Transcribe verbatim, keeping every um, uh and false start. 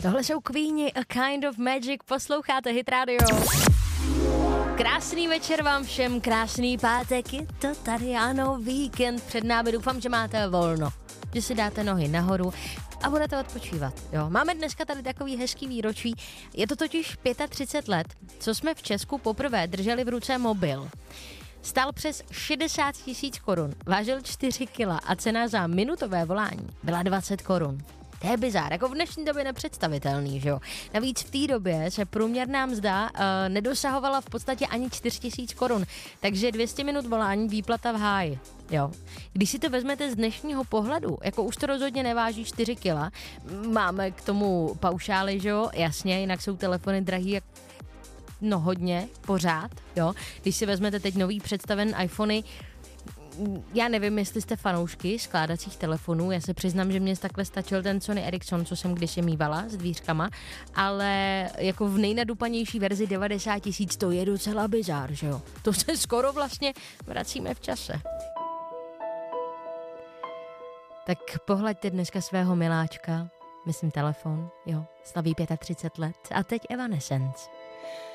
Tohle jsou Queeni, A Kind of Magic, posloucháte Hit Radio. Krásný večer vám všem, krásný pátek, je to tady, ano, víkend před námi, doufám, že máte volno, že si dáte nohy nahoru a budete odpočívat, jo. Máme dneska tady takový hezký výročí, je to totiž třicet pět let, co jsme v Česku poprvé drželi v ruce mobil. Stál přes šedesát tisíc korun, vážil čtyři kila a cena za minutové volání byla dvacet korun. To je bizár, jako v dnešní době nepředstavitelný, že jo. Navíc v té době se průměrná mzda uh, nedosahovala v podstatě ani čtyři tisíce korun, takže dvě stě minut volání, výplata v háji, jo. Když si to vezmete z dnešního pohledu, jako už to rozhodně neváží čtyři kila, máme k tomu paušály, že jo, jasně, jinak jsou telefony drahý jak no hodně, pořád, jo. Když si vezmete teď nový představen iPhony, já nevím, jestli jste fanoušky skládacích telefonů, já se přiznám, že mě takhle stačil ten Sony Ericsson, co jsem kdysi mývala s dvířkama, ale jako v nejnadupanější verzi devadesát tisíc to je docela bizár, že jo. To se skoro vlastně vracíme v čase. Tak pohleďte dneska svého miláčka, myslím telefon, jo, slaví třicet pět let a teď Evanescence.